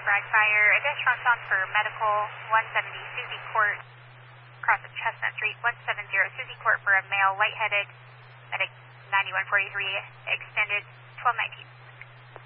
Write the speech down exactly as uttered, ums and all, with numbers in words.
Bragg Fire. Address Roxon for medical, one seventy Suzy Court, across of Chestnut Street, one seventy Suzy Court for a male lightheaded, medic ninety-one forty-three, extended twelve nineteen.